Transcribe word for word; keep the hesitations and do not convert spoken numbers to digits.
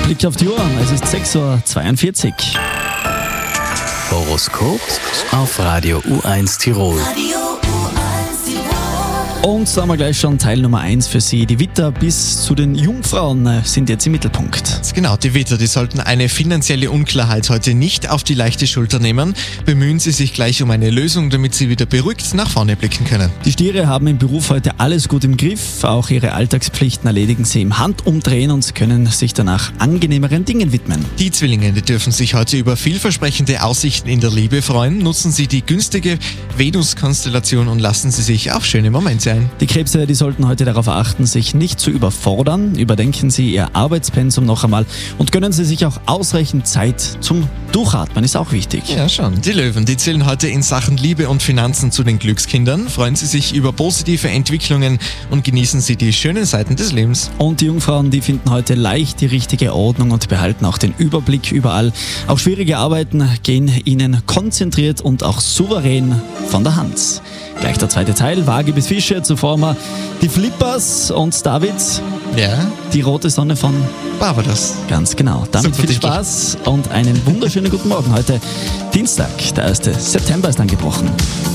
Blick auf die Uhr, es ist sechs Uhr zweiundvierzig. Horoskop auf Radio U eins Tirol. Und sagen wir gleich schon Teil Nummer eins für Sie. Die Widder bis zu den Jungfrauen sind jetzt im Mittelpunkt. Genau, die Widder, die sollten eine finanzielle Unklarheit heute nicht auf die leichte Schulter nehmen. Bemühen Sie sich gleich um eine Lösung, damit Sie wieder beruhigt nach vorne blicken können. Die Stiere haben im Beruf heute alles gut im Griff. Auch ihre Alltagspflichten erledigen sie im Handumdrehen und können sich danach angenehmeren Dingen widmen. Die Zwillinge, die dürfen sich heute über vielversprechende Aussichten in der Liebe freuen. Nutzen Sie die günstige Venus-Konstellation und lassen Sie sich auf schöne Momente ein. Die Krebse, die sollten heute darauf achten, sich nicht zu überfordern. Überdenken Sie Ihr Arbeitspensum noch einmal und gönnen Sie sich auch ausreichend Zeit zum Durchatmen, ist auch wichtig. Ja, schon. Die Löwen, die zählen heute in Sachen Liebe und Finanzen zu den Glückskindern. Freuen Sie sich über positive Entwicklungen und genießen Sie die schönen Seiten des Lebens. Und die Jungfrauen, die finden heute leicht die richtige Ordnung und behalten auch den Überblick überall. Auch schwierige Arbeiten gehen ihnen konzentriert und auch souverän von der Hand. Gleich der zweite Teil, Waage bis Fische, zuvor mal die Flippers und David, Ja, die rote Sonne von Barbados. ganz genau. Damit Super viel Titel. Spaß und einen wunderschönen guten Morgen. Heute Dienstag, der erste September ist angebrochen.